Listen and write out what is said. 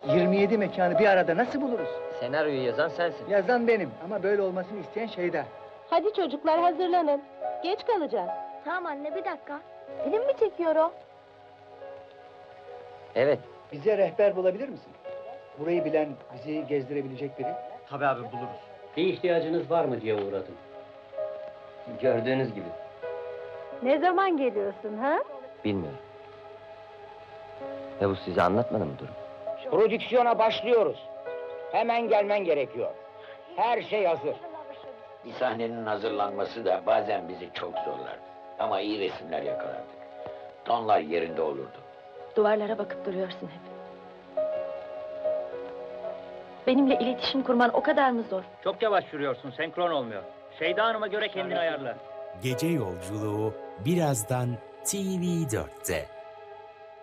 27 mekanı bir arada nasıl buluruz? Senaryoyu yazan sensin. Yazan benim ama böyle olmasını isteyen Şeyda. Hadi çocuklar hazırlanın. Geç kalacağız. Tamam anne, bir dakika. Film mi çekiyor o? Evet. Bize rehber bulabilir misin? Burayı bilen, bizi gezdirebilecek biri. Tabii abi buluruz. Bir ihtiyacınız var mı diye uğradım. Gördüğünüz gibi. Ne zaman geliyorsun ha? Bilmiyorum. Yavuz size anlatmadı mı durum? Prodüksiyona başlıyoruz. Hemen gelmen gerekiyor. Her şey hazır. Bir sahnenin hazırlanması da bazen bizi çok zorlardı. Ama iyi resimler yakalardık. Tonlar yerinde olurdu. Duvarlara bakıp duruyorsun hep. Benimle iletişim kurman o kadar mı zor? Çok yavaş yürüyorsun, senkron olmuyor. Şeyda Hanım'a göre kendini ayarla. Gece Yolculuğu birazdan TV4'te.